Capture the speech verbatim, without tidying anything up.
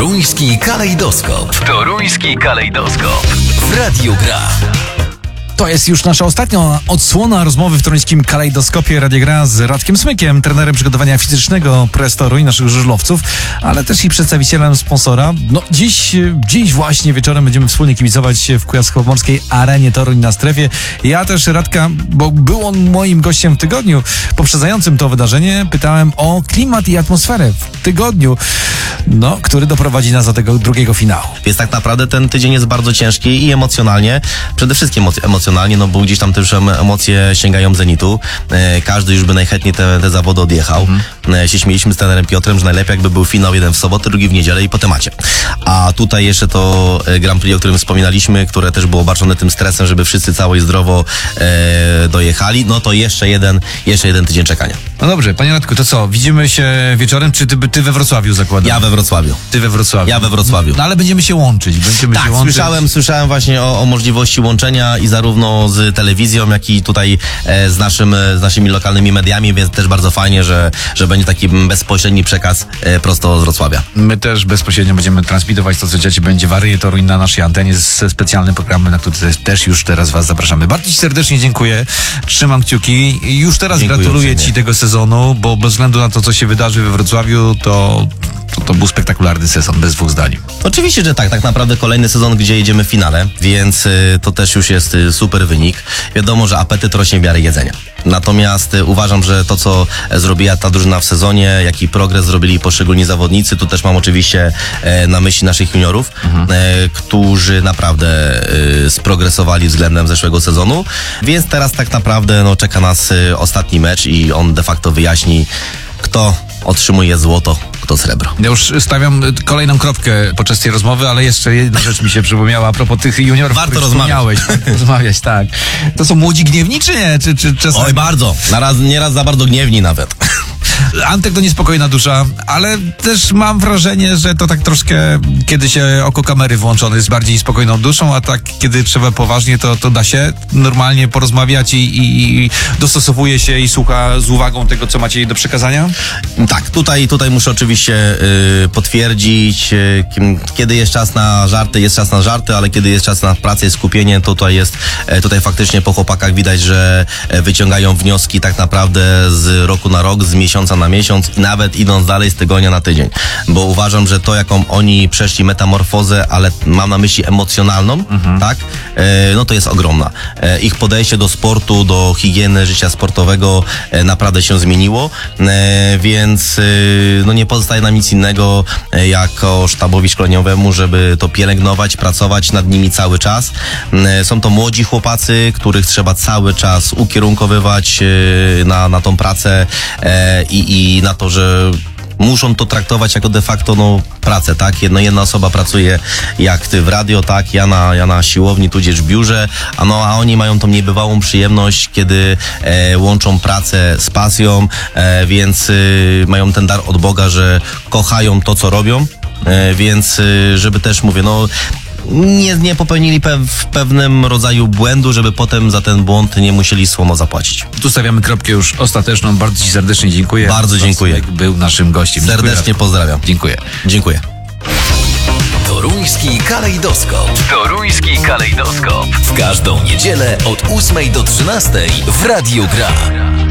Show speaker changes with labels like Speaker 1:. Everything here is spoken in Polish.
Speaker 1: Toruński kalejdoskop. Toruński kalejdoskop. W Radiu Gra.
Speaker 2: To jest już nasza ostatnia odsłona rozmowy w toruńskim kalejdoskopie Radia Gra z Radkiem Smykiem, trenerem przygotowania fizycznego Prestoru i naszych żużlowców, ale też i przedstawicielem sponsora. No dziś, dziś właśnie wieczorem będziemy wspólnie kibicować w Kujawsko-Pomorskiej Arenie Toruń na strefie. Ja też Radka, bo był on moim gościem w tygodniu poprzedzającym to wydarzenie, pytałem o klimat i atmosferę w tygodniu, no, który doprowadzi nas do tego drugiego finału.
Speaker 3: Jest tak naprawdę ten tydzień jest bardzo ciężki i emocjonalnie, przede wszystkim emocjonalnie, no bo gdzieś tam też emocje sięgają zenitu. E, każdy już by najchętniej te, te zawody odjechał. Mhm. E, się śmieliśmy z trenerem Piotrem, że najlepiej jakby był finał jeden w sobotę, drugi w niedzielę i po temacie. A tutaj jeszcze to Grand Prix, o którym wspominaliśmy, które też było obarczone tym stresem, żeby wszyscy cało i zdrowo e, dojechali, no to jeszcze jeden, jeszcze jeden tydzień czekania.
Speaker 2: No dobrze, panie Radku, to co? Widzimy się wieczorem, czy ty, ty we Wrocławiu zakładam?
Speaker 3: Ja we Wrocławiu.
Speaker 2: Ty we Wrocławiu.
Speaker 3: Ja we Wrocławiu.
Speaker 2: No ale będziemy się łączyć. Będziemy
Speaker 3: tak,
Speaker 2: się łączyć.
Speaker 3: słyszałem, słyszałem właśnie o, o możliwości łączenia i zarówno z telewizją, jak i tutaj e, z, naszym, z naszymi lokalnymi mediami, więc też bardzo fajnie, że, że będzie taki bezpośredni przekaz e, prosto z Wrocławia.
Speaker 2: My też bezpośrednio będziemy transmitować to, co dzieci będzie w Arenie Toruń na naszej antenie ze specjalnym programem, na który też, też już teraz was zapraszamy. Bardzo ci serdecznie dziękuję. Trzymam kciuki. Już teraz
Speaker 3: Dziękuję
Speaker 2: gratuluję
Speaker 3: uprzejmie.
Speaker 2: ci tego sezonu, bo bez względu na to, co się wydarzy we Wrocławiu, to To, to był spektakularny sezon, bez dwóch zdań.
Speaker 3: Oczywiście, że tak. Tak naprawdę kolejny sezon, gdzie jedziemy w finale, więc y, to też już jest y, super wynik. Wiadomo, że apetyt rośnie w miarę jedzenia. Natomiast y, uważam, że to, co zrobiła ta drużyna w sezonie, jaki progres zrobili poszczególni zawodnicy, tu też mam oczywiście e, na myśli naszych juniorów, mhm. e, którzy naprawdę e, sprogresowali względem zeszłego sezonu, więc teraz tak naprawdę no, czeka nas y, ostatni mecz i on de facto wyjaśni, kto otrzymuje złoto, kto srebro.
Speaker 2: Ja już stawiam kolejną kropkę podczas tej rozmowy, ale jeszcze jedna rzecz mi się przypomniała a propos tych juniorów,
Speaker 3: Warto
Speaker 2: których
Speaker 3: rozmawiać.
Speaker 2: wspomniałeś. rozmawiać, tak. To są młodzi gniewni, czy nie? Czy, czy czasami...
Speaker 3: Oj, bardzo. Naraz, nieraz za bardzo gniewni nawet.
Speaker 2: Antek to niespokojna dusza, ale też mam wrażenie, że to tak troszkę, kiedy się oko kamery włączone jest bardziej spokojną duszą, a tak kiedy trzeba poważnie, to, to da się normalnie porozmawiać i, i, i dostosowuje się i słucha z uwagą tego, co macie do przekazania?
Speaker 3: Tak, tutaj, tutaj muszę oczywiście y, potwierdzić, y, kiedy jest czas na żarty, jest czas na żarty, ale kiedy jest czas na pracę i skupienie, to tutaj jest, y, tutaj faktycznie po chłopakach widać, że y, wyciągają wnioski tak naprawdę z roku na rok, z miesiąca na miesiąc i nawet idąc dalej z tygodnia na tydzień, bo uważam, że to, jaką oni przeszli metamorfozę, ale mam na myśli emocjonalną, mhm. tak, y, no to jest ogromna. Y, ich podejście do sportu, do higieny życia sportowego y, naprawdę się zmieniło, y, więc y, no nie pozostaje nam nic innego y, jako sztabowi szkoleniowemu, żeby to pielęgnować, pracować nad nimi cały czas. Y, są to młodzi chłopacy, których trzeba cały czas ukierunkowywać y, na, na tą pracę y, i, i na to, że muszą to traktować jako de facto no, pracę, tak? Jedna, jedna osoba pracuje jak ty w radio, tak? Ja na, ja na siłowni, tudzież w biurze, a, no, a oni mają tą niebywałą przyjemność, kiedy e, łączą pracę z pasją, e, więc e, mają ten dar od Boga, że kochają to, co robią, e, więc e, żeby też, mówię, no nie, nie popełnili pe w pewnym rodzaju błędu, żeby potem za ten błąd nie musieli słono zapłacić.
Speaker 2: Tu stawiamy kropkę już ostateczną. Bardzo ci serdecznie dziękuję.
Speaker 3: Bardzo dziękuję.
Speaker 2: Był naszym gościem.
Speaker 3: Serdecznie
Speaker 2: Dziękuję.
Speaker 3: pozdrawiam.
Speaker 2: Dziękuję.
Speaker 3: Dziękuję.
Speaker 1: Toruński kalejdoskop. Toruński kalejdoskop. W każdą niedzielę od ósmej do trzynastej w Radiu Gra.